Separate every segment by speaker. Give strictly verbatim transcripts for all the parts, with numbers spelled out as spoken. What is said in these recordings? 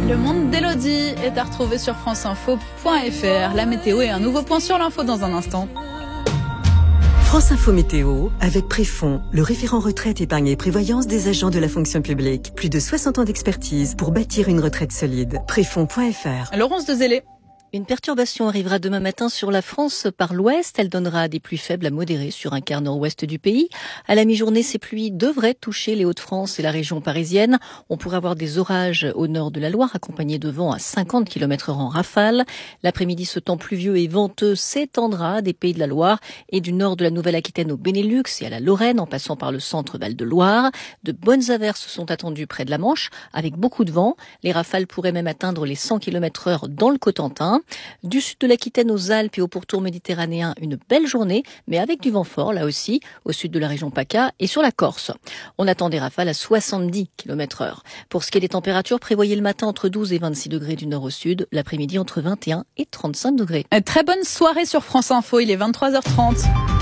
Speaker 1: Le monde d'Élodie est à retrouver sur france info point f r. La météo et un nouveau point sur l'info dans un instant.
Speaker 2: France Info Météo, avec Préfond, le référent retraite, épargne et prévoyance des agents de la fonction publique. Plus de soixante ans d'expertise pour bâtir une retraite solide. Préfond point f r.
Speaker 1: Laurence de Zélé.
Speaker 3: Une perturbation arrivera demain matin sur la France par l'ouest. Elle donnera des pluies faibles à modérées sur un quart nord-ouest du pays. À la mi-journée, ces pluies devraient toucher les Hauts-de-France et la région parisienne. On pourrait avoir des orages au nord de la Loire, accompagnés de vents à cinquante kilomètres heure en rafale. L'après-midi, ce temps pluvieux et venteux s'étendra des Pays de la Loire et du nord de la Nouvelle-Aquitaine au Benelux et à la Lorraine, en passant par le centre Val-de-Loire. De bonnes averses sont attendues près de la Manche, avec beaucoup de vent. Les rafales pourraient même atteindre les cent kilomètres heure dans le Cotentin. Du sud de l'Aquitaine aux Alpes et au pourtour méditerranéen, une belle journée, mais avec du vent fort, là aussi, au sud de la région PACA et sur la Corse. On attend des rafales à soixante-dix kilomètres heure. Pour ce qui est des températures, prévoyez le matin entre douze et vingt-six degrés du nord au sud, l'après-midi entre vingt et un et trente-cinq degrés.
Speaker 1: Très bonne soirée sur France Info, il est vingt-trois heures trente.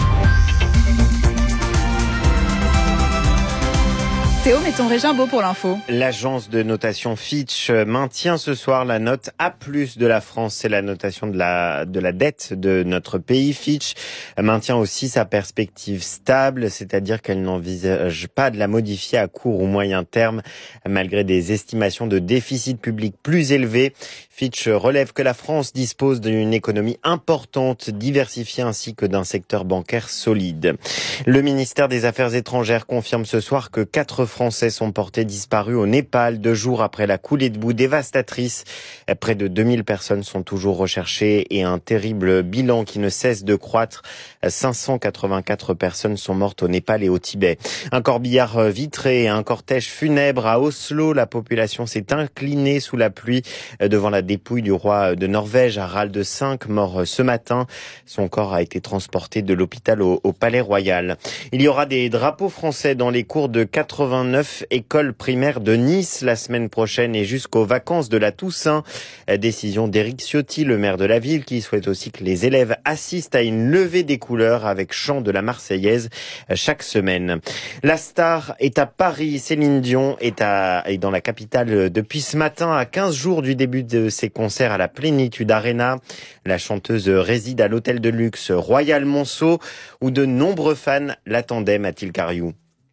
Speaker 1: Théo, met ton Régimbaud pour l'info.
Speaker 4: L'agence de notation Fitch maintient ce soir la note A plus de la France. C'est la notation de la, de la dette de notre pays. Fitch maintient aussi sa perspective stable, c'est-à-dire qu'elle n'envisage pas de la modifier à court ou moyen terme, malgré des estimations de déficit public plus élevées. Fitch relève que la France dispose d'une économie importante, diversifiée ainsi que d'un secteur bancaire solide. Le ministère des Affaires étrangères confirme ce soir que quatre Français sont portés disparus au Népal deux jours après la coulée de boue dévastatrice. Près de deux mille personnes sont toujours recherchées et un terrible bilan qui ne cesse de croître. cinq cent quatre-vingt-quatre personnes sont mortes au Népal et au Tibet. Un corbillard vitré et un cortège funèbre à Oslo. La population s'est inclinée sous la pluie devant la dépouille du roi de Norvège, Harald V, mort ce matin. Son corps a été transporté de l'hôpital au, au Palais Royal. Il y aura des drapeaux français dans les cours de quatre-vingt-neuf écoles primaires de Nice la semaine prochaine et jusqu'aux vacances de la Toussaint. Décision d'Éric Ciotti, le maire de la ville, qui souhaite aussi que les élèves assistent à une levée des couleurs avec chant de la Marseillaise chaque semaine. La star est à Paris. Céline Dion est, à, est dans la capitale depuis ce matin, à quinze jours du début de ses concerts à la Plénitude Arena. La chanteuse réside à l'hôtel de luxe Royal Monceau, où de nombreux fans l'attendaient, Mathilde Cariou.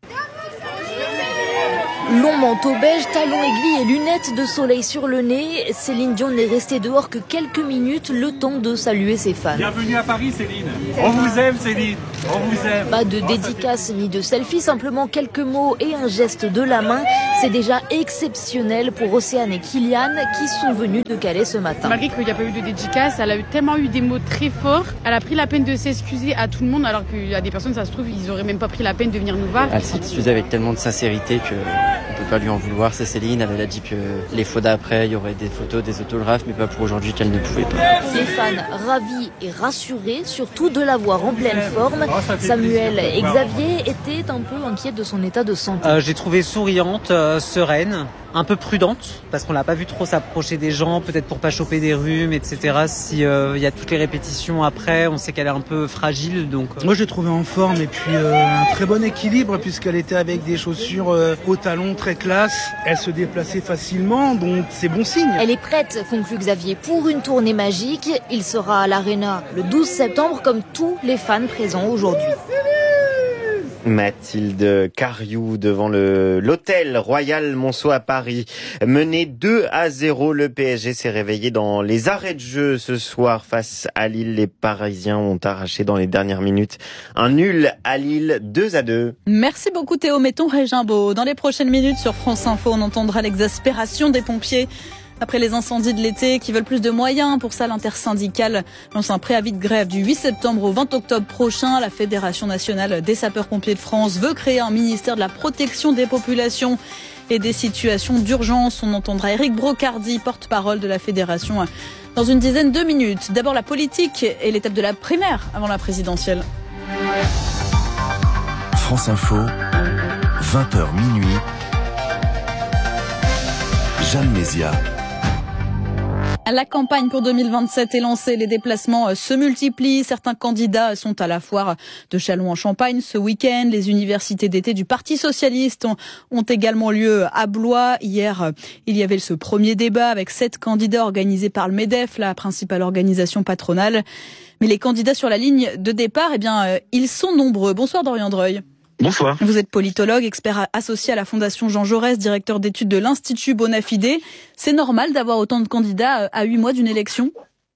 Speaker 5: Long manteau beige, talons aiguilles et lunettes de soleil sur le nez, Céline Dion n'est restée dehors que quelques minutes, le temps de saluer ses fans.
Speaker 6: Bienvenue à Paris, Céline. On vous aime, Céline. On vous aime.
Speaker 5: Pas de dédicace ni de selfie, simplement quelques mots et un geste de la main. C'est déjà exceptionnel pour Océane et Kylian qui sont venus de Calais ce matin.
Speaker 7: Malgré qu'il n'y a pas eu de dédicace, elle a eu tellement eu des mots très forts. Elle a pris la peine de s'excuser à tout le monde, alors qu'il y a des personnes, ça se trouve, ils auraient même pas pris la peine de venir nous voir.
Speaker 8: Elle s'excusait avec tellement de sincérité que on peut pas lui en vouloir. C'est Céline, elle a dit que les fois d'après, il y aurait des photos, des autographes, mais pas pour aujourd'hui, qu'elle ne pouvait pas.
Speaker 5: Les fans ravis et rassurés, surtout de la voir en pleine forme. Samuel et Xavier étaient un peu inquiets de son état de santé.
Speaker 9: Euh, j'ai trouvé souriante, euh, sereine, un peu prudente, parce qu'on l'a pas vu trop s'approcher des gens, peut-être pour pas choper des rhumes, et cetera. Si euh, y a toutes les répétitions après, on sait qu'elle est un peu fragile, donc.
Speaker 10: Moi, je l'ai trouvée en forme et puis euh, un très bon équilibre puisqu'elle était avec des chaussures euh, au talon très classe. Elle se déplaçait facilement, donc c'est bon signe.
Speaker 5: Elle est prête, conclut Xavier, pour une tournée magique. Il sera à l'Arena le douze septembre, comme tous les fans présents aujourd'hui.
Speaker 4: Mathilde Cariou devant le l'hôtel Royal Monceau à Paris. Mené deux à zéro, le P S G s'est réveillé dans les arrêts de jeu ce soir face à Lille. Les Parisiens ont arraché dans les dernières minutes un nul à Lille, deux à deux.
Speaker 1: Merci beaucoup Théo, mettons Régimbaud. Dans les prochaines minutes sur France Info, on entendra l'exaspération des pompiers après les incendies de l'été qui veulent plus de moyens. Pour ça, l'intersyndicale lance un préavis de grève du huit septembre au vingt octobre prochain. La Fédération nationale des sapeurs-pompiers de France veut créer un ministère de la protection des populations et des situations d'urgence. On entendra Éric Brocardi, porte-parole de la Fédération, dans une dizaine de minutes. D'abord la politique et l'étape de la primaire avant la présidentielle.
Speaker 11: France Info, vingt heures minuit. Jeanne Mézia.
Speaker 1: La campagne pour deux mille vingt-sept est lancée, les déplacements se multiplient. Certains candidats sont à la foire de Châlons-en-Champagne ce week-end. Les universités d'été du Parti socialiste ont, ont également lieu à Blois. Hier, il y avait ce premier débat avec sept candidats organisés par le MEDEF, la principale organisation patronale. Mais les candidats sur la ligne de départ, eh bien, ils sont nombreux. Bonsoir Dorian Dreuil.
Speaker 12: Bonsoir.
Speaker 1: Vous êtes politologue, expert associé à la Fondation Jean Jaurès, directeur d'études de l'Institut Bonafide. C'est normal d'avoir autant de candidats à huit mois d'une élection ?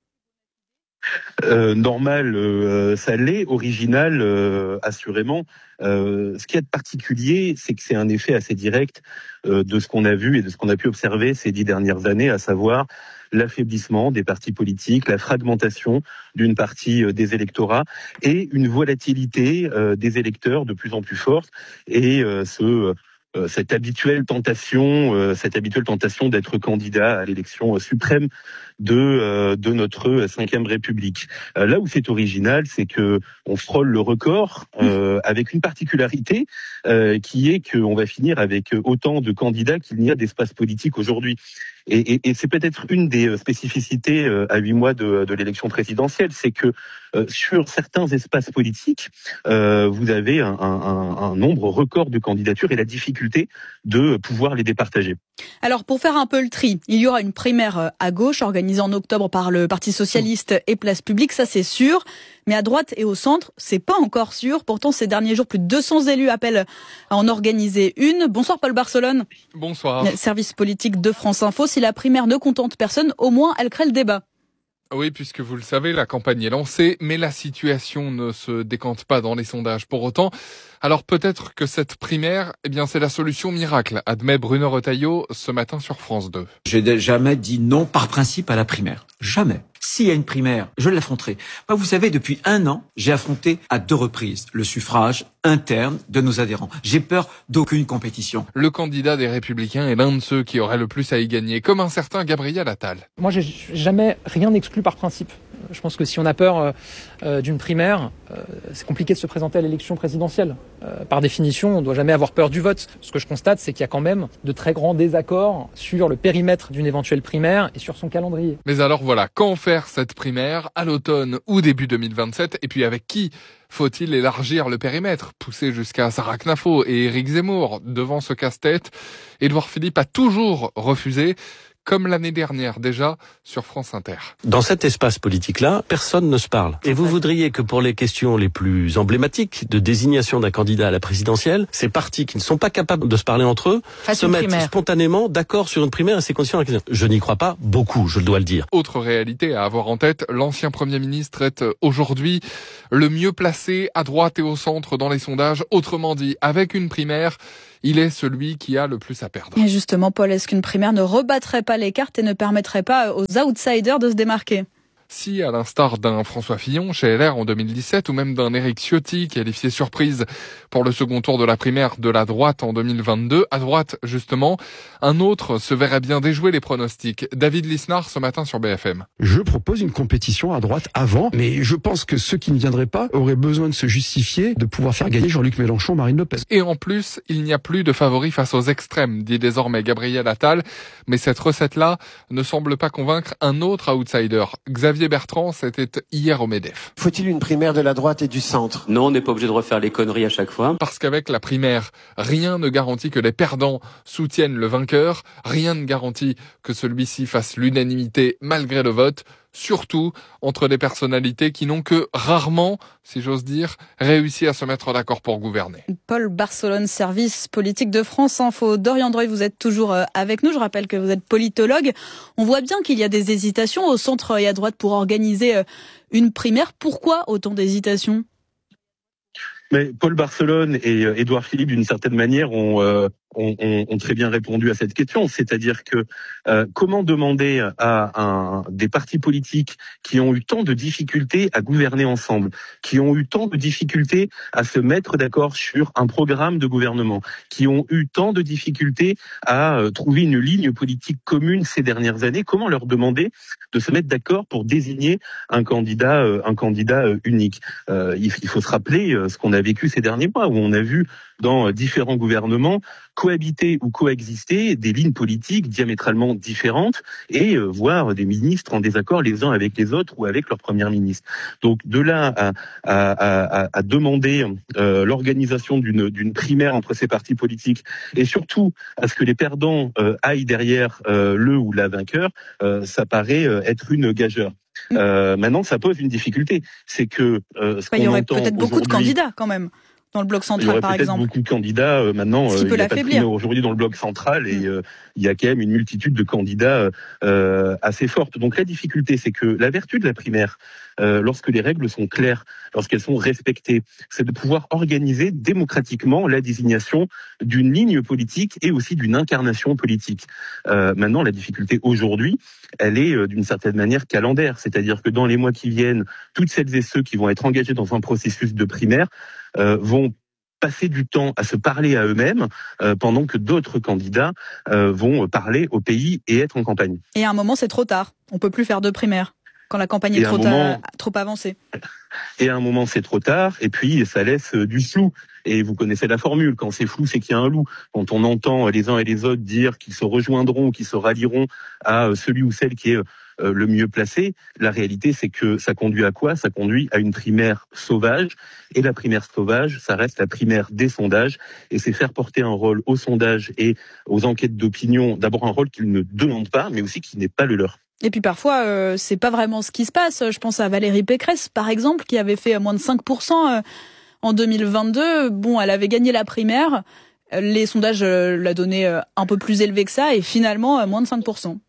Speaker 12: Euh, normal, euh, ça l'est. Original, euh, assurément. Euh, ce qui est de particulier, c'est que c'est un effet assez direct euh, de ce qu'on a vu et de ce qu'on a pu observer ces dix dernières années, à savoir l'affaiblissement des partis politiques, la fragmentation d'une partie euh, des électorats et une volatilité euh, des électeurs de plus en plus forte et euh, ce euh, cette habituelle tentation, euh, cette habituelle tentation d'être candidat à l'élection euh, suprême de euh, de notre cinquième République. Euh, là où c'est original, c'est que on frôle le record euh, avec une particularité euh, qui est qu'on va finir avec autant de candidats qu'il n'y a d'espace politique aujourd'hui. Et, et, et c'est peut-être une des spécificités euh, à huit mois de, de l'élection présidentielle, c'est que euh, sur certains espaces politiques, euh, vous avez un, un, un nombre record de candidatures et la difficulté de pouvoir les départager.
Speaker 1: Alors pour faire un peu le tri, il y aura une primaire à gauche organisée en octobre par le Parti socialiste et Place Publique, ça c'est sûr. Mais à droite et au centre, c'est pas encore sûr. Pourtant, ces derniers jours, plus de deux cents élus appellent à en organiser une. Bonsoir Paul Barcelone.
Speaker 13: Bonsoir.
Speaker 1: Service politique de France Info. Si la primaire ne contente personne, au moins elle crée le débat.
Speaker 13: Oui, puisque vous le savez, la campagne est lancée, mais la situation ne se décante pas dans les sondages pour autant. Alors peut-être que cette primaire, eh bien, c'est la solution miracle, admet Bruno Retailleau ce matin sur France deux.
Speaker 14: J'ai jamais dit non par principe à la primaire. Jamais. S'il y a une primaire, je l'affronterai. Moi, vous savez, depuis un an, j'ai affronté à deux reprises le suffrage interne de nos adhérents. J'ai peur d'aucune compétition.
Speaker 13: Le candidat des Républicains est l'un de ceux qui aurait le plus à y gagner, comme un certain Gabriel Attal.
Speaker 15: Moi, j'ai jamais rien exclu par principe. Je pense que si on a peur euh, d'une primaire, euh, c'est compliqué de se présenter à l'élection présidentielle. Euh, par définition, on ne doit jamais avoir peur du vote. Ce que je constate, c'est qu'il y a quand même de très grands désaccords sur le périmètre d'une éventuelle primaire et sur son calendrier.
Speaker 13: Mais alors voilà, quand faire cette primaire, à l'automne ou début deux mille vingt-sept, et puis avec qui ? Faut-il élargir le périmètre, pousser jusqu'à Sarah Knafo et Éric Zemmour devant ce casse-tête ? Édouard Philippe a toujours refusé, comme l'année dernière déjà sur France Inter.
Speaker 16: Dans cet espace politique-là, personne ne se parle. Et vous voudriez que pour les questions les plus emblématiques de désignation d'un candidat à la présidentielle, ces partis qui ne sont pas capables de se parler entre eux Fasse se mettent primaire. spontanément d'accord sur une primaire et ses conditions. Je n'y crois pas beaucoup, je dois le dire.
Speaker 13: Autre réalité à avoir en tête, l'ancien Premier ministre est aujourd'hui le mieux placé à droite et au centre dans les sondages. Autrement dit, avec une primaire, il est celui qui a le plus à perdre.
Speaker 1: Et justement, Paul, est-ce qu'une primaire ne rebattrait pas les cartes et ne permettrait pas aux outsiders de se démarquer ?
Speaker 13: Si, à l'instar d'un François Fillon chez L R en deux mille dix-sept ou même d'un Éric Ciotti qualifié surprise pour le second tour de la primaire de la droite en deux mille vingt-deux, à droite justement, un autre se verrait bien déjouer les pronostics. David Lisnard ce matin sur B F M.
Speaker 17: Je propose une compétition à droite avant, mais je pense que ceux qui ne viendraient pas auraient besoin de se justifier, de pouvoir faire gagner Jean-Luc Mélenchon, Marine Le Pen.
Speaker 13: Et en plus, il n'y a plus de favoris face aux extrêmes, dit désormais Gabriel Attal, mais cette recette-là ne semble pas convaincre un autre outsider, Xavier Bertrand, c'était hier au MEDEF.
Speaker 18: Faut-il une primaire de la droite et du centre ?
Speaker 8: Non, on n'est pas obligé de refaire les conneries à chaque fois.
Speaker 13: Parce qu'avec la primaire, rien ne garantit que les perdants soutiennent le vainqueur, rien ne garantit que celui-ci fasse l'unanimité malgré le vote, surtout entre des personnalités qui n'ont que rarement, si j'ose dire, réussi à se mettre d'accord pour gouverner.
Speaker 1: Paul Barcelone, service politique de France Info. Dorian Dreuil, vous êtes toujours avec nous. Je rappelle que vous êtes politologue. On voit bien qu'il y a des hésitations au centre et à droite pour organiser une primaire. Pourquoi autant d'hésitations ?
Speaker 12: Mais Paul Barcelone et Édouard Philippe, d'une certaine manière, ont, euh, ont, ont, ont très bien répondu à cette question. C'est-à-dire que euh, comment demander à un, des partis politiques qui ont eu tant de difficultés à gouverner ensemble, qui ont eu tant de difficultés à se mettre d'accord sur un programme de gouvernement, qui ont eu tant de difficultés à euh, trouver une ligne politique commune ces dernières années, comment leur demander de se mettre d'accord pour désigner un candidat, euh, un candidat euh, unique ? euh, il, il faut se rappeler euh, ce qu'on a vécu ces derniers mois, où on a vu dans différents gouvernements cohabiter ou coexister des lignes politiques diamétralement différentes et euh, voir des ministres en désaccord les uns avec les autres ou avec leur première ministre. Donc de là à, à, à, à demander euh, l'organisation d'une, d'une primaire entre ces partis politiques et surtout à ce que les perdants euh, aillent derrière euh, le ou la vainqueur, euh, ça paraît euh, être une gageure. Euh, maintenant, ça pose une difficulté, c'est que euh, ce
Speaker 1: bah,
Speaker 12: qu'on
Speaker 1: il y aurait
Speaker 12: entend
Speaker 1: peut-être beaucoup de candidats quand même dans le bloc central, par exemple.
Speaker 12: Il y aurait peut-être beaucoup de candidats. Euh, maintenant, euh, il y a pas de primaire aujourd'hui dans le bloc central et euh, il y a quand même une multitude de candidats euh, assez forte. Donc la difficulté, c'est que la vertu de la primaire, euh, lorsque les règles sont claires, lorsqu'elles sont respectées, c'est de pouvoir organiser démocratiquement la désignation d'une ligne politique et aussi d'une incarnation politique. Euh, maintenant, la difficulté aujourd'hui, elle est euh, d'une certaine manière calendaire. C'est-à-dire que dans les mois qui viennent, toutes celles et ceux qui vont être engagés dans un processus de primaire euh, vont passer du temps à se parler à eux-mêmes euh, pendant que d'autres candidats euh, vont parler au pays et être en campagne.
Speaker 1: Et à un moment, c'est trop tard. On peut plus faire de primaire quand la campagne est trop, moment, ta... trop avancée.
Speaker 12: Et à un moment, c'est trop tard. Et puis, ça laisse du flou. Et vous connaissez la formule. Quand c'est flou, c'est qu'il y a un loup. Quand on entend les uns et les autres dire qu'ils se rejoindront, qu'ils se rallieront à celui ou celle qui est le mieux placé, la réalité, c'est que ça conduit à quoi ? Ça conduit à une primaire sauvage. Et la primaire sauvage, ça reste la primaire des sondages. Et c'est faire porter un rôle aux sondages et aux enquêtes d'opinion. D'abord, un rôle qu'ils ne demandent pas, mais aussi qui n'est pas le leur.
Speaker 1: Et puis parfois, euh, c'est pas vraiment ce qui se passe. Je pense à Valérie Pécresse, par exemple, qui avait fait moins de cinq pour cent euh, en deux mille vingt-deux. Bon, elle avait gagné la primaire. Les sondages euh, la donnaient euh, un peu plus élevé que ça. Et finalement, euh, moins de cinq pour cent.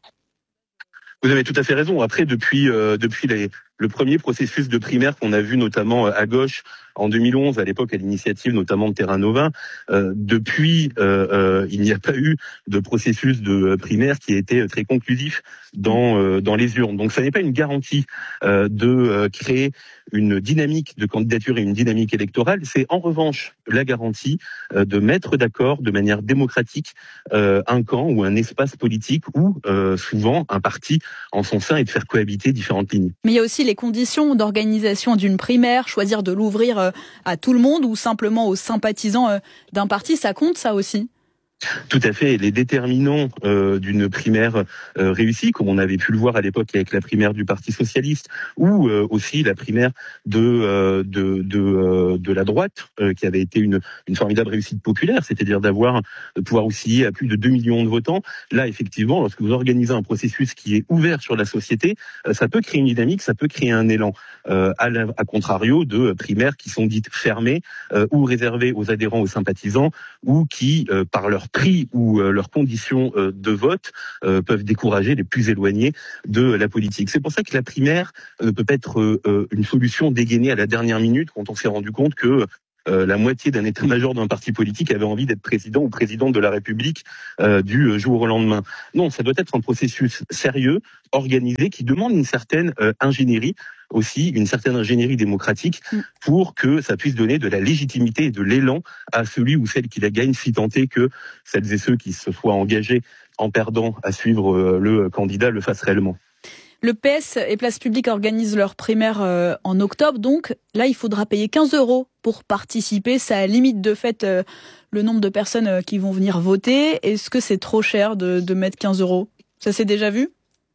Speaker 12: Vous avez tout à fait raison. Après, depuis, euh, depuis les, le premier processus de primaire qu'on a vu notamment à gauche en deux mille onze, à l'époque à l'initiative notamment de Terra Nova, euh, depuis, euh, euh, il n'y a pas eu de processus de primaire qui a été très conclusif dans, euh, dans les urnes. Donc ça n'est pas une garantie euh, de euh, créer une dynamique de candidature et une dynamique électorale. C'est en revanche la garantie euh, de mettre d'accord de manière démocratique euh, un camp ou un espace politique ou euh, souvent un parti en son sein et de faire cohabiter différentes lignes.
Speaker 1: Mais il y a aussi les conditions d'organisation d'une primaire, choisir de l'ouvrir euh, à tout le monde ou simplement aux sympathisants euh, d'un parti, ça compte ça aussi ?
Speaker 12: Tout à fait. Les déterminants euh, d'une primaire euh, réussie, comme on avait pu le voir à l'époque avec la primaire du Parti socialiste, ou euh, aussi la primaire de euh, de de, euh, de la droite, euh, qui avait été une une formidable réussite populaire, c'est-à-dire d'avoir de pouvoir osciller à plus de deux millions de votants. Là, effectivement, lorsque vous organisez un processus qui est ouvert sur la société, euh, ça peut créer une dynamique, ça peut créer un élan. Euh, à, la, à contrario de primaires qui sont dites fermées euh, ou réservées aux adhérents, aux sympathisants, ou qui, euh, par leur prix ou euh, leurs conditions euh, de vote euh, peuvent décourager les plus éloignés de la politique. C'est pour ça que la primaire ne peut pas être euh, une solution dégainée à la dernière minute quand on s'est rendu compte que euh, la moitié d'un état-major d'un parti politique avait envie d'être président ou présidente de la République euh, du jour au lendemain. Non, ça doit être un processus sérieux, organisé, qui demande une certaine euh, ingénierie, aussi une certaine ingénierie démocratique pour que ça puisse donner de la légitimité et de l'élan à celui ou celle qui la gagne, si tant est que celles et ceux qui se soient engagés en perdant à suivre le candidat le fassent réellement.
Speaker 1: Le P S et Place Publique organisent leur primaire euh, en octobre, donc là il faudra payer quinze euros pour participer. Ça limite de fait euh, le nombre de personnes euh, qui vont venir voter. Est-ce que c'est trop cher de, de mettre quinze euros ? Ça s'est déjà vu ?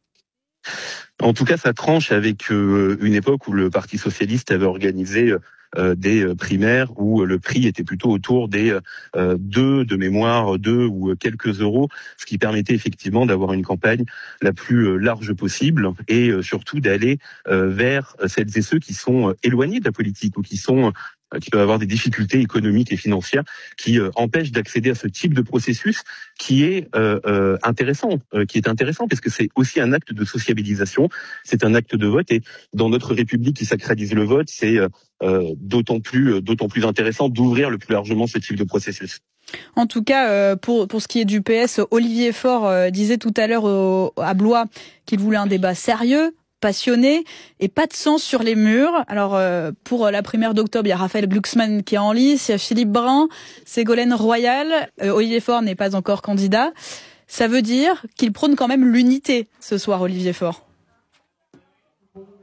Speaker 12: En tout cas, ça tranche avec euh, une époque où le Parti socialiste avait organisé euh, des primaires où le prix était plutôt autour des euh, deux de mémoire, deux ou quelques euros, ce qui permettait effectivement d'avoir une campagne la plus large possible et euh, surtout d'aller euh, vers celles et ceux qui sont éloignés de la politique ou qui sont qui peuvent avoir des difficultés économiques et financières qui euh, empêchent d'accéder à ce type de processus qui est euh, euh, intéressant, euh, qui est intéressant parce que c'est aussi un acte de sociabilisation, c'est un acte de vote et dans notre République qui sacralise le vote, c'est euh, d'autant plus d'autant plus intéressant d'ouvrir le plus largement ce type de processus.
Speaker 1: En tout cas, euh, pour pour ce qui est du P S, Olivier Faure euh, disait tout à l'heure au, à Blois qu'il voulait un débat sérieux, passionné et pas de sang sur les murs. Alors euh, pour la primaire d'octobre, il y a Raphaël Glucksmann qui est en lice, il y a Philippe Brun, Ségolène Royal, euh, Olivier Faure n'est pas encore candidat. Ça veut dire qu'il prône quand même l'unité ce soir, Olivier Faure.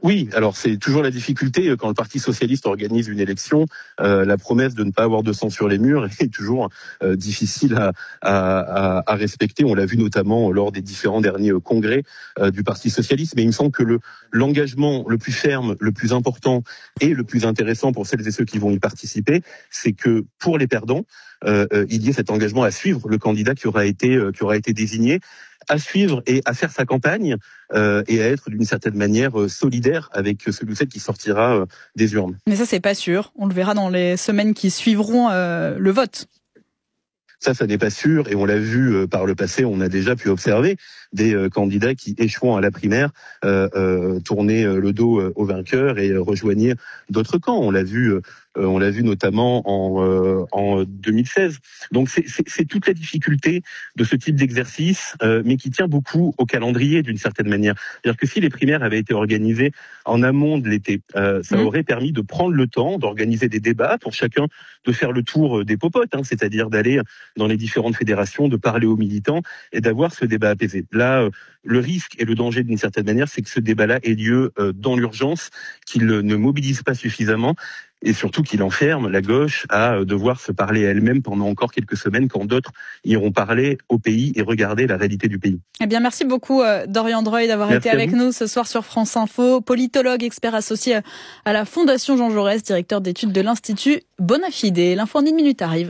Speaker 12: Oui, alors c'est toujours la difficulté quand le Parti socialiste organise une élection, euh, la promesse de ne pas avoir de sang sur les murs est toujours euh, difficile à, à, à respecter. On l'a vu notamment lors des différents derniers congrès euh, du Parti socialiste, mais il me semble que le l'engagement le plus ferme, le plus important et le plus intéressant pour celles et ceux qui vont y participer, c'est que pour les perdants, euh, il y ait cet engagement à suivre le candidat qui aura été euh, qui aura été désigné, à suivre et à faire sa campagne euh, et à être d'une certaine manière euh, solidaire avec celui ou celle qui sortira euh, des urnes.
Speaker 1: Mais ça, c'est pas sûr. On le verra dans les semaines qui suivront euh, le vote.
Speaker 12: Ça, ça n'est pas sûr, et on l'a vu euh, par le passé, on a déjà pu observer des euh, candidats qui, échouant à la primaire, euh, euh, tournaient euh, le dos euh, aux vainqueurs et euh, rejoignaient d'autres camps. On l'a vu, euh, on l'a vu notamment en, euh, en deux mille seize. Donc c'est, c'est, c'est toute la difficulté de ce type d'exercice, euh, mais qui tient beaucoup au calendrier d'une certaine manière. C'est-à-dire que si les primaires avaient été organisées en amont de l'été, euh, ça mmh. aurait permis de prendre le temps d'organiser des débats pour chacun, de faire le tour des popotes, hein, c'est-à-dire d'aller dans les différentes fédérations, de parler aux militants et d'avoir ce débat apaisé. Là, euh, le risque et le danger d'une certaine manière, c'est que ce débat-là ait lieu euh, dans l'urgence, qu'il ne mobilise pas suffisamment et surtout qu'il enferme la gauche à euh, devoir se parler elle-même pendant encore quelques semaines quand d'autres iront parler au pays et regarder la réalité du pays.
Speaker 1: Eh bien, merci beaucoup euh, Dorian Droy d'avoir
Speaker 12: merci
Speaker 1: été avec nous ce soir sur France Info. Politologue, expert associé à la Fondation Jean Jaurès, directeur d'études de l'Institut Bonafide. L'info en une minute arrive.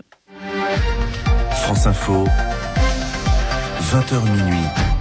Speaker 11: France Info, vingt heures minuit.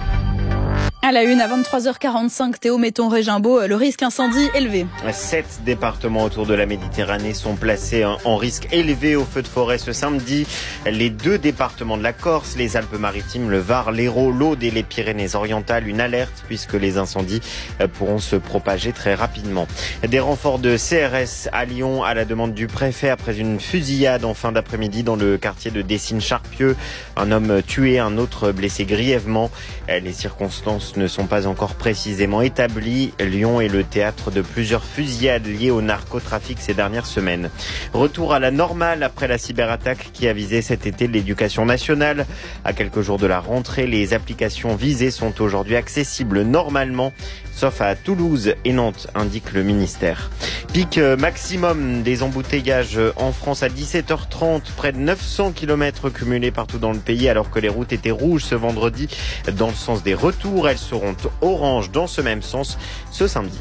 Speaker 1: À la une, à vingt-trois heures quarante-cinq, Théo Metton-Régimbaud, le risque incendie élevé.
Speaker 4: Sept départements autour de la Méditerranée sont placés en risque élevé au feu de forêt ce samedi. Les deux départements de la Corse, les Alpes-Maritimes, le Var, l'Hérault, l'Aude et les Pyrénées-Orientales. Une alerte puisque les incendies pourront se propager très rapidement. Des renforts de C R S à Lyon à la demande du préfet après une fusillade en fin d'après-midi dans le quartier de Dessines-Charpieu. Un homme tué, un autre blessé grièvement. Les circonstances ne sont pas encore précisément établies. Lyon est le théâtre de plusieurs fusillades liées au narcotrafic ces dernières semaines. Retour à la normale après la cyberattaque qui a visé cet été l'éducation nationale. À quelques jours de la rentrée, les applications visées sont aujourd'hui accessibles normalement, sauf à Toulouse et Nantes, indique le ministère. Pic maximum des embouteillages en France à dix-sept heures trente, près de neuf cents kilomètres cumulés partout dans le pays alors que les routes étaient rouges ce vendredi dans le sens des retours. Elles seront oranges dans ce même sens ce samedi.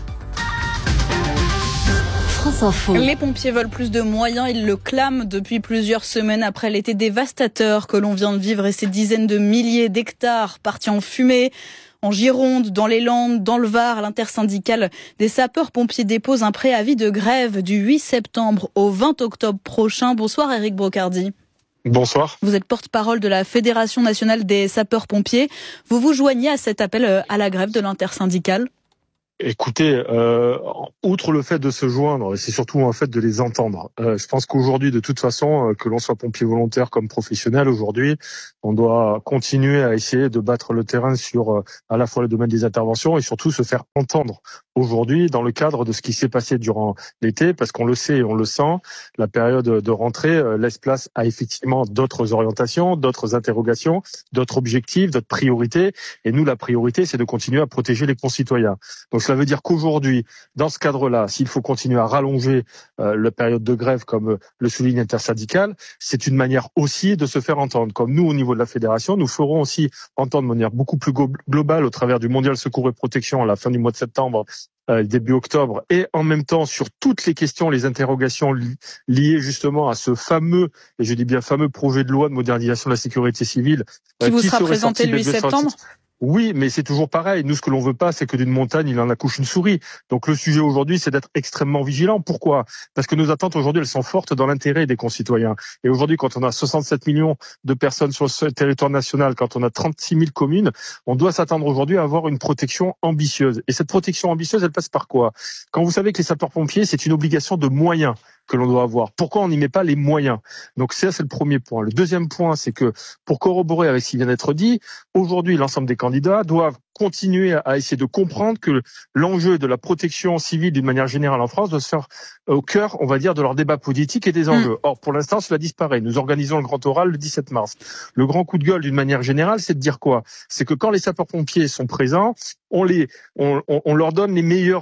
Speaker 3: France Info.
Speaker 1: Les pompiers veulent plus de moyens, ils le clament depuis plusieurs semaines après l'été dévastateur que l'on vient de vivre et ces dizaines de milliers d'hectares partis en fumée. En Gironde, dans les Landes, dans le Var, l'intersyndicale des sapeurs-pompiers dépose un préavis de grève du huit septembre au vingt octobre prochain. Bonsoir Éric Brocardi.
Speaker 19: Bonsoir.
Speaker 1: Vous êtes porte-parole de la Fédération nationale des sapeurs-pompiers. Vous vous joignez à cet appel à la grève de l'intersyndicale ?
Speaker 19: Écoutez, euh, outre le fait de se joindre, c'est surtout un fait de les entendre. Euh, je pense qu'aujourd'hui, de toute façon, euh, que l'on soit pompier volontaire comme professionnel, aujourd'hui, on doit continuer à essayer de battre le terrain sur euh, à la fois le domaine des interventions et surtout se faire entendre aujourd'hui dans le cadre de ce qui s'est passé durant l'été, parce qu'on le sait et on le sent, la période de rentrée euh, laisse place à effectivement d'autres orientations, d'autres interrogations, d'autres objectifs, d'autres priorités. Et nous, la priorité, c'est de continuer à protéger les concitoyens. Donc cela veut dire qu'aujourd'hui, dans ce cadre-là, s'il faut continuer à rallonger euh, la période de grève, comme le souligne l'intersyndicale, c'est une manière aussi de se faire entendre. Comme nous, au niveau de la fédération, nous ferons aussi entendre de manière beaucoup plus globale au travers du Mondial Secours et Protection à la fin du mois de septembre, euh, début octobre, et en même temps sur toutes les questions, les interrogations li- liées justement à ce fameux, et je dis bien fameux projet de loi de modernisation de la sécurité civile.
Speaker 1: Qui euh, vous qui sera présenté le huit septembre ?
Speaker 19: Oui, mais c'est toujours pareil. Nous, ce que l'on veut pas, c'est que d'une montagne, il en accouche une souris. Donc le sujet aujourd'hui, c'est d'être extrêmement vigilant. Pourquoi ? Parce que nos attentes aujourd'hui, elles sont fortes dans l'intérêt des concitoyens. Et aujourd'hui, quand on a soixante-sept millions de personnes sur le territoire national, quand on a trente-six mille communes, on doit s'attendre aujourd'hui à avoir une protection ambitieuse. Et cette protection ambitieuse, elle passe par quoi ? Quand vous savez que les sapeurs-pompiers, c'est une obligation de moyens que l'on doit avoir. Pourquoi on n'y met pas les moyens ? Donc ça, c'est le premier point. Le deuxième point, c'est que pour corroborer avec ce qui vient d'être dit, aujourd'hui, l'ensemble des candidats doivent continuer à essayer de comprendre que l'enjeu de la protection civile d'une manière générale en France doit se faire au cœur, on va dire, de leur débat politique et des enjeux. Or, pour l'instant, cela disparaît. Nous organisons le grand oral le dix-sept mars. Le grand coup de gueule, d'une manière générale, c'est de dire quoi ? C'est que quand les sapeurs-pompiers sont présents, on les, on, on, on leur donne les meilleurs, euh,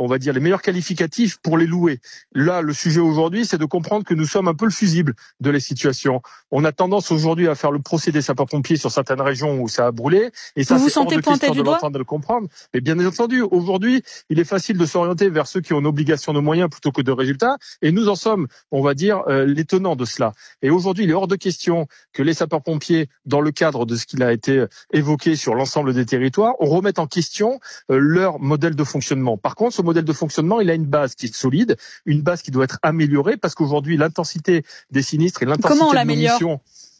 Speaker 19: on va dire, les meilleurs qualificatifs pour les louer. Là, le sujet aujourd'hui, c'est de comprendre que nous sommes un peu le fusible de la situation. On a tendance aujourd'hui à faire le procès des sapeurs-pompiers sur certaines régions où ça a brûlé. Et ça,
Speaker 1: vous vous
Speaker 19: c'est hors
Speaker 1: sentez
Speaker 19: de
Speaker 1: pointé
Speaker 19: question
Speaker 1: du
Speaker 19: de
Speaker 1: doigt
Speaker 19: l'entendre, de le comprendre. Mais bien entendu, aujourd'hui, il est facile de s'orienter vers ceux qui ont une obligation de moyens plutôt que de résultats. Et nous en sommes, on va dire, euh, les tenants de cela. Et aujourd'hui, il est hors de question que les sapeurs-pompiers, dans le cadre de ce qu'il a été évoqué sur l'ensemble des territoires, on remette en question euh, leur modèle de fonctionnement. Par contre, ce modèle de fonctionnement, il a une base qui est solide, une base qui doit être améliorée, parce qu'aujourd'hui, l'intensité des sinistres et l'intensité
Speaker 1: Comment on
Speaker 19: de nos
Speaker 1: l'améliore ?
Speaker 19: missions...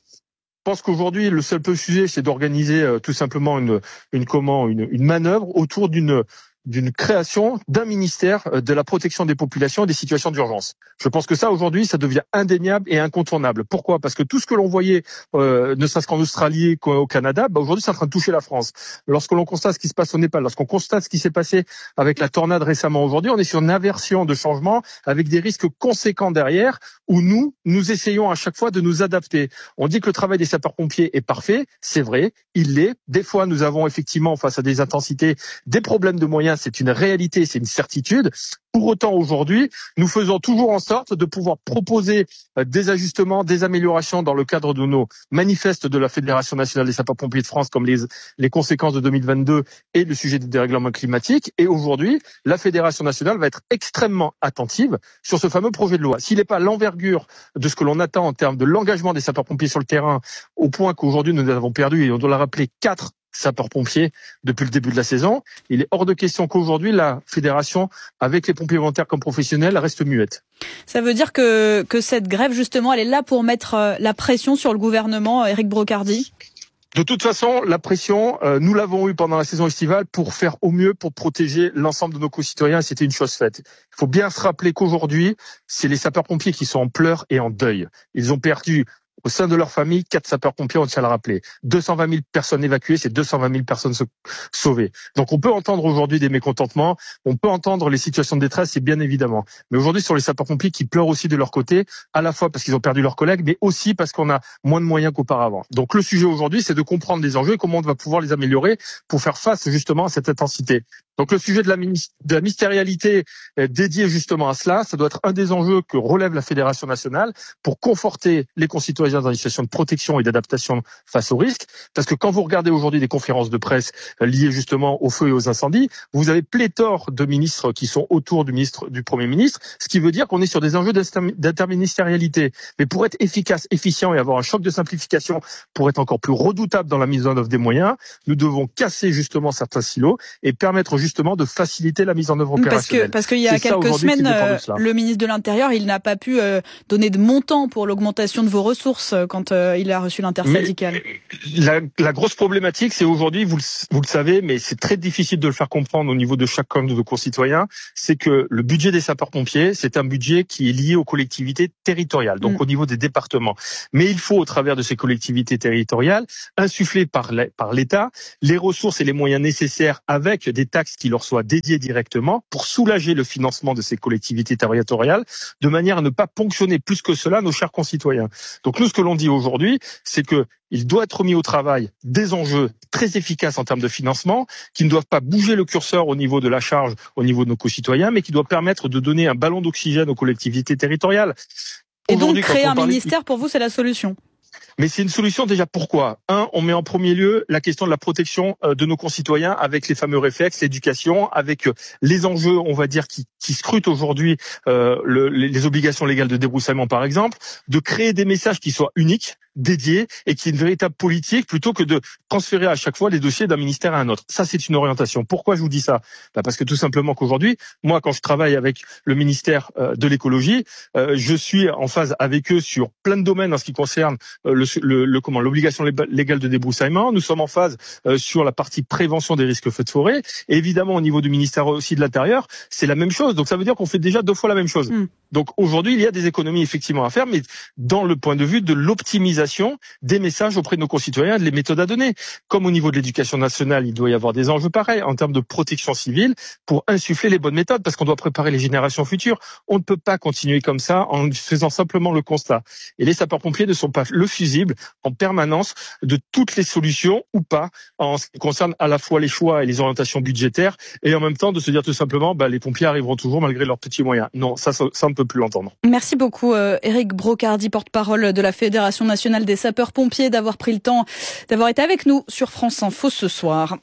Speaker 19: Je pense qu'aujourd'hui, le seul peu sujet, c'est d'organiser euh, tout simplement une, une, comment, une, une manœuvre autour d'une d'une création d'un ministère de la protection des populations et des situations d'urgence. Je pense que ça, aujourd'hui, ça devient indéniable et incontournable. Pourquoi ? Parce que tout ce que l'on voyait, euh, ne serait-ce qu'en Australie qu'au Canada, bah aujourd'hui, c'est en train de toucher la France. Lorsque l'on constate ce qui se passe au Népal, lorsqu'on constate ce qui s'est passé avec la tornade récemment aujourd'hui, on est sur une inversion de changement avec des risques conséquents derrière, où nous, nous essayons à chaque fois de nous adapter. On dit que le travail des sapeurs-pompiers est parfait, c'est vrai, il l'est. Des fois, nous avons effectivement, face à des intensités, des problèmes de moyens. C'est une réalité, c'est une certitude. Pour autant, aujourd'hui, nous faisons toujours en sorte de pouvoir proposer des ajustements, des améliorations dans le cadre de nos manifestes de la Fédération nationale des sapeurs-pompiers de France, comme les, les conséquences de deux mille vingt-deux et le sujet du dérèglement climatique. Et aujourd'hui, la Fédération nationale va être extrêmement attentive sur ce fameux projet de loi. S'il n'est pas l'envergure de ce que l'on attend en termes de l'engagement des sapeurs-pompiers sur le terrain, au point qu'aujourd'hui nous avons perdu, et on doit le rappeler, quatre sapeurs-pompiers depuis le début de la saison, il est hors de question qu'aujourd'hui la fédération, avec les pompiers volontaires comme professionnels, reste muette.
Speaker 1: Ça veut dire que, que cette grève, justement, elle est là pour mettre la pression sur le gouvernement, Éric Brocardi ?
Speaker 19: De toute façon, la pression, euh, nous l'avons eue pendant la saison estivale pour faire au mieux pour protéger l'ensemble de nos concitoyens, et c'était une chose faite. Il faut bien se rappeler qu'aujourd'hui, c'est les sapeurs-pompiers qui sont en pleurs et en deuil. Ils ont perdu au sein de leur famille, quatre sapeurs-pompiers, on tient à le rappeler. deux cent vingt mille personnes évacuées, c'est deux cent vingt mille personnes sauvées. Donc on peut entendre aujourd'hui des mécontentements, on peut entendre les situations de détresse, c'est bien évidemment. Mais aujourd'hui, sur les sapeurs-pompiers qui pleurent aussi de leur côté, à la fois parce qu'ils ont perdu leurs collègues, mais aussi parce qu'on a moins de moyens qu'auparavant. Donc le sujet aujourd'hui, c'est de comprendre les enjeux et comment on va pouvoir les améliorer pour faire face justement à cette intensité. Donc le sujet de la, de la ministérialité dédiée justement à cela, ça doit être un des enjeux que relève la Fédération nationale pour conforter les concitoyens dans une situation de protection et d'adaptation face aux risques. Parce que quand vous regardez aujourd'hui des conférences de presse liées justement aux feux et aux incendies, vous avez pléthore de ministres qui sont autour du ministre, du Premier ministre, ce qui veut dire qu'on est sur des enjeux d'interministérialité. Mais pour être efficace, efficient et avoir un choc de simplification, pour être encore plus redoutable dans la mise en œuvre des moyens, nous devons casser justement certains silos et permettre justement de faciliter la mise en œuvre opérationnelle.
Speaker 1: Parce que, parce qu'il y a quelques semaines, euh, le ministre de l'Intérieur, il n'a pas pu euh, donner de montant pour l'augmentation de vos ressources quand euh, il a reçu l'intersyndicale.
Speaker 19: La, la grosse problématique, c'est aujourd'hui, vous le, vous le savez, mais c'est très difficile de le faire comprendre au niveau de chacun de nos concitoyens, c'est que le budget des sapeurs-pompiers, c'est un budget qui est lié aux collectivités territoriales, donc mmh. au niveau des départements. Mais il faut, au travers de ces collectivités territoriales, insuffler par l'État les ressources et les moyens nécessaires avec des taxes qui leur soient dédiées directement pour soulager le financement de ces collectivités territoriales, de manière à ne pas ponctionner plus que cela nos chers concitoyens. Donc nous, ce que l'on dit aujourd'hui, c'est que il doit être mis au travail des enjeux très efficaces en termes de financement, qui ne doivent pas bouger le curseur au niveau de la charge, au niveau de nos concitoyens, mais qui doivent permettre de donner un ballon d'oxygène aux collectivités territoriales.
Speaker 1: Et donc créer un parlait... ministère, pour vous, c'est la solution ?
Speaker 19: Mais c'est une solution déjà. Pourquoi ? Un, on met en premier lieu la question de la protection de nos concitoyens avec les fameux réflexes, l'éducation, avec les enjeux, on va dire, qui, qui scrutent aujourd'hui euh, le, les obligations légales de débroussaillement, par exemple, de créer des messages qui soient uniques, dédiés et qui est une véritable politique plutôt que de transférer à chaque fois les dossiers d'un ministère à un autre. Ça, c'est une orientation. Pourquoi je vous dis ça ? Bah parce que tout simplement qu'aujourd'hui, moi, quand je travaille avec le ministère euh, de l'écologie, euh, je suis en phase avec eux sur plein de domaines en ce qui concerne euh, le, le, le comment l'obligation légale de débroussaillement. Nous sommes en phase euh, sur la partie prévention des risques feux de forêt. Et évidemment, au niveau du ministère aussi de l'Intérieur, c'est la même chose. Donc ça veut dire qu'on fait déjà deux fois la même chose. Mmh. Donc aujourd'hui, il y a des économies effectivement à faire, mais dans le point de vue de l'optimisation sensibilisation des messages auprès de nos concitoyens, des méthodes à donner. Comme au niveau de l'éducation nationale, il doit y avoir des enjeux pareils en termes de protection civile pour insuffler les bonnes méthodes, parce qu'on doit préparer les générations futures. On ne peut pas continuer comme ça en faisant simplement le constat. Et les sapeurs-pompiers ne sont pas le fusible en permanence de toutes les solutions ou pas, en ce qui concerne à la fois les choix et les orientations budgétaires, et en même temps de se dire tout simplement, bah, les pompiers arriveront toujours malgré leurs petits moyens. Non, ça, ça, ça on ne peut plus l'entendre.
Speaker 1: Merci beaucoup, euh, Éric Brocardi, porte-parole de la Fédération nationale des sapeurs-pompiers, d'avoir pris le temps, d'avoir été avec nous sur France Info ce soir.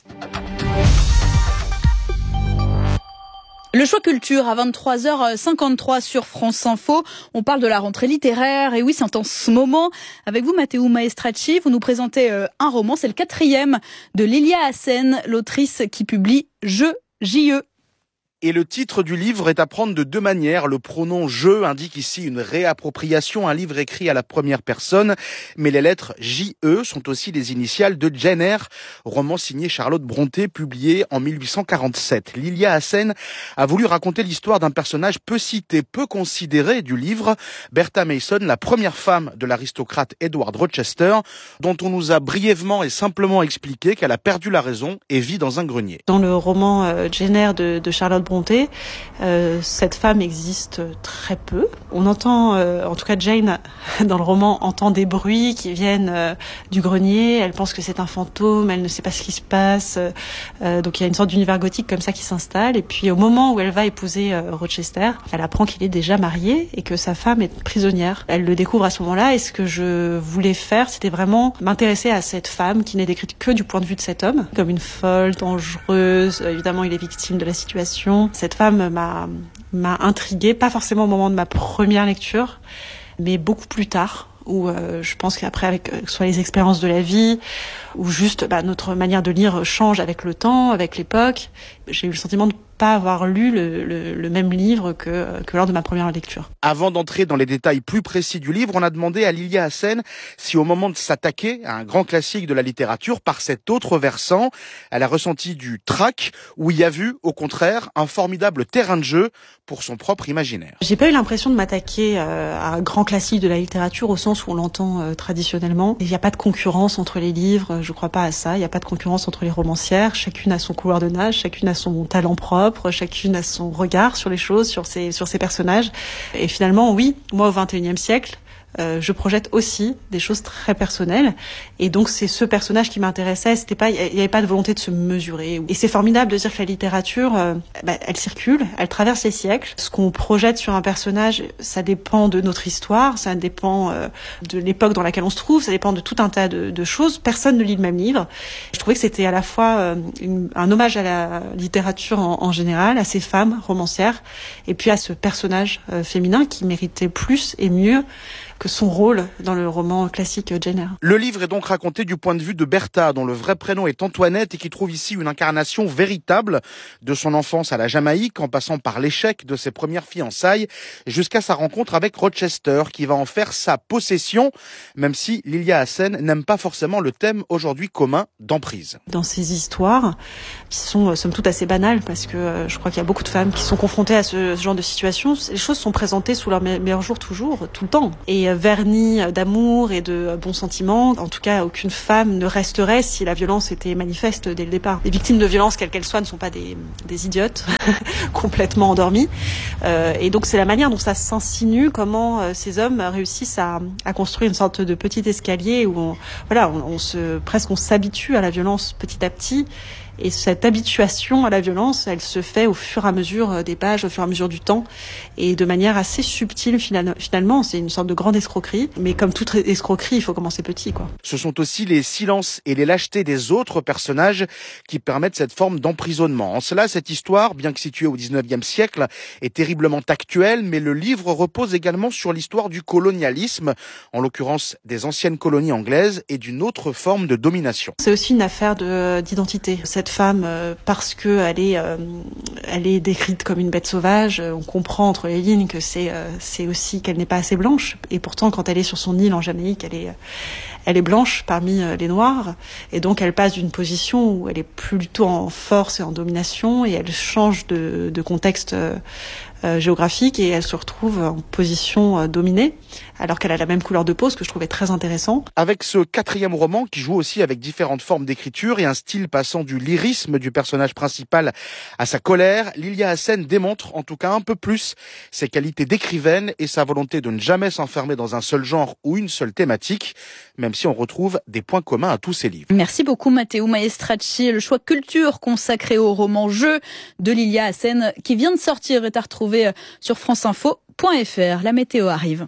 Speaker 1: Le choix culture à vingt-trois heures cinquante-trois sur France Info. On parle de la rentrée littéraire. Et oui, c'est en ce moment. Avec vous, Matteo Maestracci, vous nous présentez un roman. C'est le quatrième de Lilia Hassen, l'autrice qui publie Je, J E.
Speaker 20: Et le titre du livre est à prendre de deux manières. Le pronom « je » indique ici une réappropriation, un livre écrit à la première personne. Mais les lettres J E sont aussi les initiales de Jane Eyre, roman signé Charlotte Brontë, publié en mille huit cent quarante-sept. Lilia Hassen a voulu raconter l'histoire d'un personnage peu cité, peu considéré du livre, Bertha Mason, la première femme de l'aristocrate Edward Rochester, dont on nous a brièvement et simplement expliqué qu'elle a perdu la raison et vit dans un grenier.
Speaker 21: Dans le roman euh, Jane Eyre de, de Charlotte Brontë, euh, cette femme existe très peu. On entend, euh, en tout cas Jane, dans le roman, entend des bruits qui viennent euh, du grenier. Elle pense que c'est un fantôme, elle ne sait pas ce qui se passe. Euh, donc il y a une sorte d'univers gothique comme ça qui s'installe. Et puis au moment où elle va épouser euh, Rochester, elle apprend qu'il est déjà marié et que sa femme est prisonnière. Elle le découvre à ce moment-là. Et ce que je voulais faire, c'était vraiment m'intéresser à cette femme qui n'est décrite que du point de vue de cet homme, comme une folle, dangereuse. Évidemment, il est victime de la situation. Cette femme m'a, m'a intriguée, pas forcément au moment de ma première lecture, mais beaucoup plus tard, où euh, je pense qu'après, avec euh, soit les expériences de la vie, ou juste bah, notre manière de lire change avec le temps, avec l'époque, j'ai eu le sentiment de pas avoir lu le, le, le même livre que, que lors de ma première lecture.
Speaker 20: Avant d'entrer dans les détails plus précis du livre, on a demandé à Lilia Hassen si au moment de s'attaquer à un grand classique de la littérature par cet autre versant, elle a ressenti du trac ou y a vu, au contraire, un formidable terrain de jeu pour son propre imaginaire.
Speaker 21: J'ai pas eu l'impression de m'attaquer euh, à un grand classique de la littérature au sens où on l'entend euh, traditionnellement. Il n'y a pas de concurrence entre les livres, je crois pas à ça. Il n'y a pas de concurrence entre les romancières. Chacune a son couloir de nage, chacune a son talent propre. Chacune a son regard sur les choses, sur ses, sur ses personnages. Et finalement, oui, moi au vingt et unième siècle, Euh, je projette aussi des choses très personnelles, et donc c'est ce personnage qui m'intéressait. C'était pas, il n'y avait pas de volonté de se mesurer. Et c'est formidable de dire que la littérature, euh, bah, elle circule, elle traverse les siècles. Ce qu'on projette sur un personnage, ça dépend de notre histoire, ça dépend euh, de l'époque dans laquelle on se trouve, ça dépend de tout un tas de, de choses. Personne ne lit le même livre. Je trouvais que c'était à la fois euh, une, un hommage à la littérature en, en général, à ces femmes romancières, et puis à ce personnage euh, féminin qui méritait plus et mieux que son rôle dans le roman classique Jane Eyre.
Speaker 20: Le livre est donc raconté du point de vue de Bertha, dont le vrai prénom est Antoinette et qui trouve ici une incarnation véritable de son enfance à la Jamaïque, en passant par l'échec de ses premières fiançailles, jusqu'à sa rencontre avec Rochester, qui va en faire sa possession, même si Lilia Hassen n'aime pas forcément le thème aujourd'hui commun d'emprise.
Speaker 21: Dans ces histoires, qui sont somme toute assez banales, parce que euh, je crois qu'il y a beaucoup de femmes qui sont confrontées à ce, ce genre de situation, les choses sont présentées sous leur me- meilleur jour toujours, tout le temps. Et vernis d'amour et de bons sentiments. En tout cas, aucune femme ne resterait si la violence était manifeste dès le départ. Les victimes de violence, quelles qu'elles soient, ne sont pas des, des idiotes complètement endormies. Euh, et donc, c'est la manière dont ça s'insinue, comment euh, ces hommes réussissent à, à construire une sorte de petit escalier où on, voilà, on, on se, presque on s'habitue à la violence petit à petit. Et cette habituation à la violence, elle se fait au fur et à mesure des pages, au fur et à mesure du temps, et de manière assez subtile finalement. C'est une sorte de grande escroquerie, mais comme toute escroquerie, il faut commencer petit, quoi.
Speaker 20: Ce sont aussi les silences et les lâchetés des autres personnages qui permettent cette forme d'emprisonnement. En cela, cette histoire, bien que située au dix-neuvième siècle, est terriblement actuelle, mais le livre repose également sur l'histoire du colonialisme, en l'occurrence des anciennes colonies anglaises et d'une autre forme de domination.
Speaker 21: C'est aussi une affaire de, d'identité. Cette femme, euh, parce que elle est, euh, elle est décrite comme une bête sauvage, on comprend entre les lignes que c'est, euh, c'est aussi qu'elle n'est pas assez blanche. Et pourtant, quand elle est sur son île en Jamaïque, elle est, elle est blanche parmi les Noirs, et donc elle passe d'une position où elle est plutôt en force et en domination, et elle change de, de contexte euh, Euh, géographique, et elle se retrouve en position euh, dominée alors qu'elle a la même couleur de peau, ce que je trouvais très intéressant.
Speaker 20: Avec ce quatrième roman qui joue aussi avec différentes formes d'écriture et un style passant du lyrisme du personnage principal à sa colère, Lilia Hassen démontre en tout cas un peu plus ses qualités d'écrivaine et sa volonté de ne jamais s'enfermer dans un seul genre ou une seule thématique, même si on retrouve des points communs à tous ses livres.
Speaker 1: Merci beaucoup Matteo Maestracci. Le choix culture consacré au roman Jeu de Lilia Hassen qui vient de sortir est à retrouver sur franceinfo point f r. La météo arrive.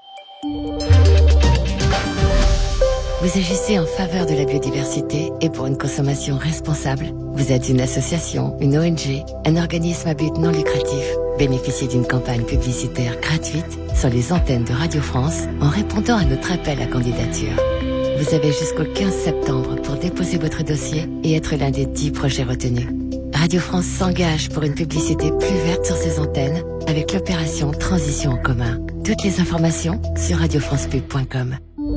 Speaker 2: Vous agissez en faveur de la biodiversité et pour une consommation responsable. Vous êtes une association, une O N G, un organisme à but non lucratif. Bénéficiez d'une campagne publicitaire gratuite sur les antennes de Radio France en répondant à notre appel à candidature. Vous avez jusqu'au quinze septembre pour déposer votre dossier et être l'un des dix projets retenus. Radio France s'engage pour une publicité plus verte sur ses antennes avec l'opération Transition en commun. Toutes les informations sur radio france pub point com.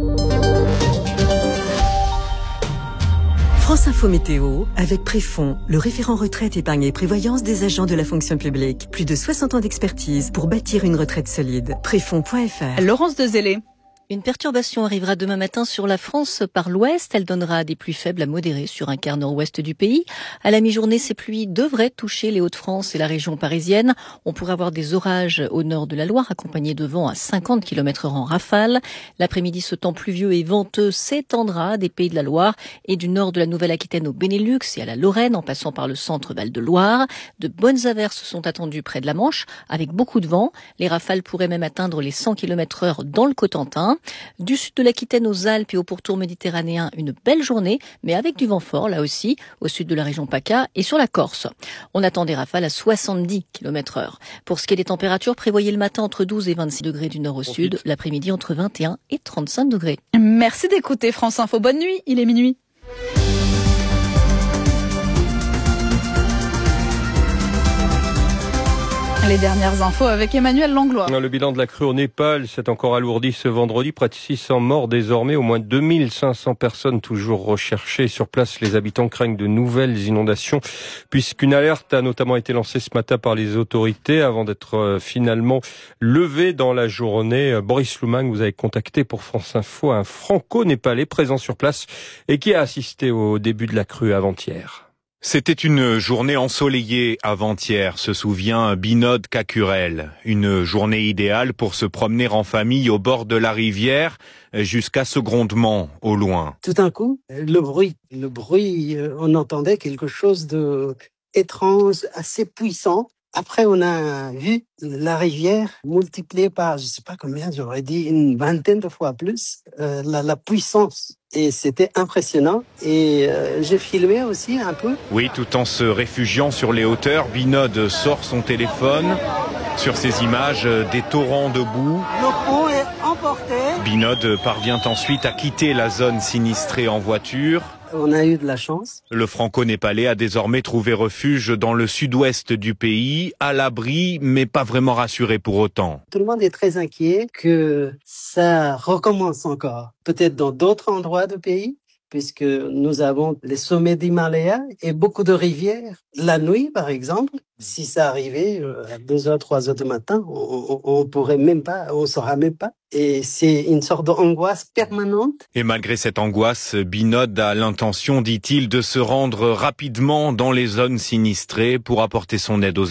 Speaker 22: France Info Météo avec Préfond, le référent retraite, épargne et prévoyance des agents de la fonction publique. Plus de soixante ans d'expertise pour bâtir une retraite solide. Préfond point f r.
Speaker 1: Laurence Dezellé.
Speaker 3: Une perturbation arrivera demain matin sur la France par l'ouest. Elle donnera des pluies faibles à modérées sur un quart nord-ouest du pays. À la mi-journée, ces pluies devraient toucher les Hauts-de-France et la région parisienne. On pourrait avoir des orages au nord de la Loire, accompagnés de vents à cinquante kilomètres heure en rafale. L'après-midi, ce temps pluvieux et venteux s'étendra des Pays de la Loire et du nord de la Nouvelle-Aquitaine au Benelux et à la Lorraine, en passant par le centre Val-de-Loire. De bonnes averses sont attendues près de la Manche, avec beaucoup de vent. Les rafales pourraient même atteindre les cent kilomètres heure dans le Cotentin. Du sud de l'Aquitaine aux Alpes et au pourtour méditerranéen, une belle journée, mais avec du vent fort, là aussi, au sud de la région PACA et sur la Corse. On attend des rafales à soixante-dix kilomètres heure. Pour ce qui est des températures, prévoyez le matin entre douze et vingt-six degrés du nord au sud, l'après-midi entre vingt et un et trente-cinq degrés.
Speaker 1: Merci d'écouter France Info. Bonne nuit, il est minuit. Les dernières infos avec Emmanuel Langlois.
Speaker 23: Le bilan de la crue au Népal s'est encore alourdi ce vendredi. Près de six cents morts désormais, au moins deux mille cinq cents personnes toujours recherchées. Sur place, les habitants craignent de nouvelles inondations puisqu'une alerte a notamment été lancée ce matin par les autorités avant d'être finalement levée dans la journée. Boris Loumang, vous avez contacté pour France Info un franco-népalais présent sur place et qui a assisté au début de la crue avant-hier.
Speaker 24: C'était une journée ensoleillée avant-hier, se souvient Binod Kakurel. Une journée idéale pour se promener en famille au bord de la rivière jusqu'à ce grondement au loin.
Speaker 25: Tout d'un coup, le bruit, le bruit, on entendait quelque chose de étrange, assez puissant. Après, on a vu la rivière multipliée par, je sais pas combien, j'aurais dit une vingtaine de fois plus, euh, la, la puissance. Et c'était impressionnant. Et euh, j'ai filmé aussi un peu.
Speaker 24: Oui, tout en se réfugiant sur les hauteurs, Binod sort son téléphone. Sur ces images, des torrents de boue.
Speaker 25: Le pont est emporté.
Speaker 24: Binod parvient ensuite à quitter la zone sinistrée en voiture.
Speaker 25: On a eu de la chance.
Speaker 24: Le franco-népalais a désormais trouvé refuge dans le sud-ouest du pays, à l'abri, mais pas vraiment rassuré pour autant.
Speaker 25: Tout le monde est très inquiet que ça recommence encore. Peut-être dans d'autres endroits du pays, puisque nous avons les sommets d'Himalaya et beaucoup de rivières. La nuit, par exemple, si ça arrivait à deux heures, trois heures du matin, on, on, on pourrait même pas, on saura même pas. Et c'est une sorte d'angoisse permanente.
Speaker 24: Et malgré cette angoisse, Binod a l'intention, dit-il, de se rendre rapidement dans les zones sinistrées pour apporter son aide aux